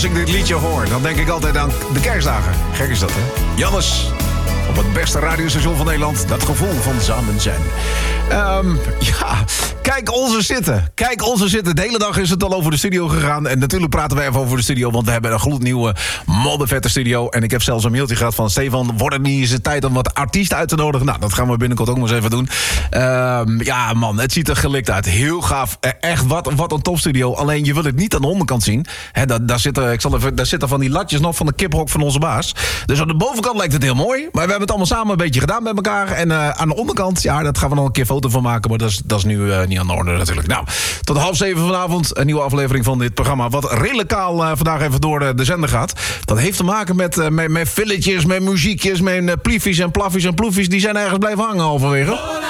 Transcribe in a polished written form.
Als ik dit liedje hoor, dan denk ik altijd aan de kerstdagen. Gek is dat, hè? Jannes, op het beste radiostation van Nederland. Dat gevoel van samen zijn. Ja, kijk onze zitten. Kijk onze zitten. De hele dag is het al over de studio gegaan. En natuurlijk praten we even over de studio, want we hebben een gloednieuwe moddervette studio. En ik heb zelfs een mailtje gehad van Stefan, wordt het niet eens tijd om wat artiesten uit te nodigen? Nou, dat gaan we binnenkort ook maar eens even doen. Ja, man, het ziet er gelikt uit. Heel gaaf. Echt, wat een topstudio. Alleen, je wil het niet aan de onderkant zien. Hè, daar zitten van die latjes nog van de kiphok van onze baas. Dus aan de bovenkant lijkt het heel mooi. Maar we hebben het allemaal samen een beetje gedaan met elkaar. En aan de onderkant, ja, dat gaan we nog een keer foto van maken. Maar dat is nu niet aan de orde natuurlijk. Nou, tot 6:30 vanavond een nieuwe aflevering van dit programma. Wat redelijk kaal vandaag even door de zender gaat. Dat heeft te maken met filletjes, met muziekjes, met pliefies en plaffies en ploefies. Die zijn ergens blijven hangen halverwege.